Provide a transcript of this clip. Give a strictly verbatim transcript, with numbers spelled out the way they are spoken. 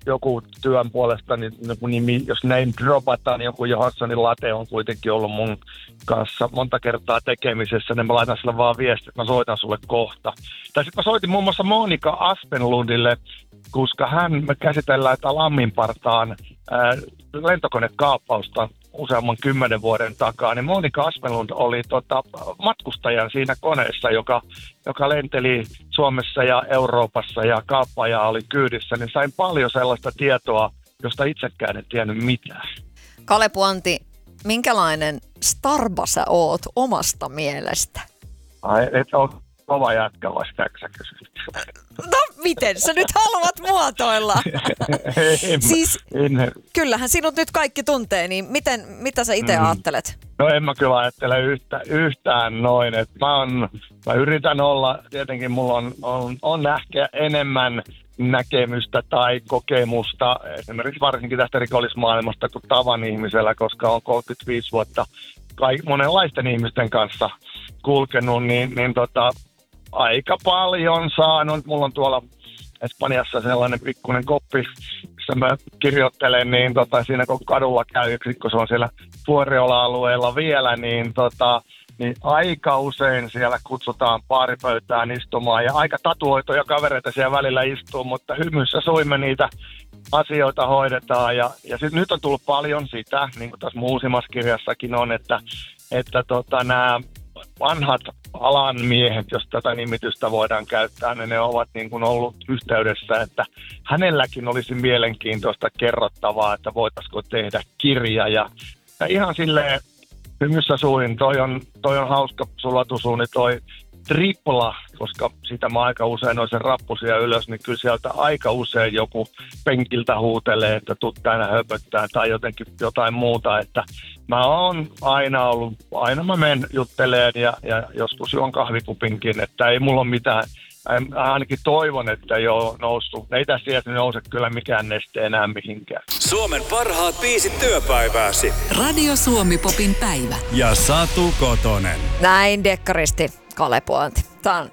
joku työn puolesta, niin joku nimi, jos näin dropataan, niin joku Johanssonin Late on kuitenkin ollut mun kanssa monta kertaa tekemisessä, niin mä laitan sille vaan viesti, että mä soitan sulle kohta. Tai sitten mä soitin muun muassa Monika Aspenlundille, koska hän, me käsitellään tätä Lamminpartaan ää, lentokonekaappausta useamman kymmenen vuoden takaa, niin Monika Aspenlund oli tota, matkustajan siinä koneessa, joka, joka lenteli Suomessa ja Euroopassa ja kaappaaja oli kyydissä, niin sain paljon sellaista tietoa, josta itsekään en tiennyt mitään. Kale Puanti, minkälainen starba sä oot omasta mielestä? Ai, et ole kova jätkä vai sitäkö sä kysyt? No miten sä nyt haluat muotoilla? en, siis en, kyllähän sinut nyt kaikki tuntee, niin miten, mitä sä itse mm. ajattelet? No en mä kyllä ajattele yhtä, yhtään noin. Et mä, on, mä yritän olla, tietenkin mulla on, on, on ehkä enemmän näkemystä tai kokemusta, esimerkiksi varsinkin tästä rikollismaailmasta kuin tavan ihmisellä, koska on kolmekymmentäviisi vuotta kaik, monenlaisten ihmisten kanssa kulkenut, niin, niin tota, aika paljon saanut. Mulla on tuolla Espanjassa sellainen pikkuinen koppi, missä mä kirjoittelen, niin tota, siinä kun kadulla käy, kun se on siellä Fuoriola-alueella vielä, niin, tota, niin aika usein siellä kutsutaan baaripöytään istumaan ja aika tatuoituja kavereita siellä välillä istuu, mutta hymyssä suimme niitä asioita hoidetaan ja, ja sit nyt on tullut paljon sitä, niin kuin tässä muusimassa kirjassakin on, että, että tota, nämä vanhat alan miehet, jos tätä nimitystä voidaan käyttää, niin ne ovat niin kuin ollut yhteydessä, että hänelläkin olisi mielenkiintoista kerrottavaa, että voitaisiko tehdä kirja. Ja, ja ihan silleen hymyssä suin, toi on, toi on hauska sulatusuuni, toi tripla, koska sitä mä aika usein noisen rappusia ylös, niin kyllä sieltä aika usein joku penkiltä huutelee, että tuu tänä höpöttää tai jotenkin jotain muuta, että mä oon aina ollut, aina mä menen jutteleen ja, ja joskus juon kahvikupinkin, että ei mulla ole mitään, ainakin toivon, että ei ole noussut, ei tässä iässä nouse kyllä mikään neste enää mihinkään. Suomen parhaat biisit työpäivääsi. Radio Suomi Popin päivä. Ja Satu Kotonen. Näin dekkaristi Kale Puanti. Tämä on